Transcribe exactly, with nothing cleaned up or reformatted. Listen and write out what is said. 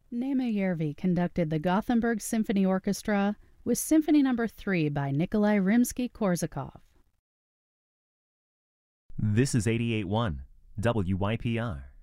Nema Järvi conducted the Gothenburg Symphony Orchestra with Symphony Number three by Nikolai Rimsky-Korsakov. This is eighty-eight point one W Y P R.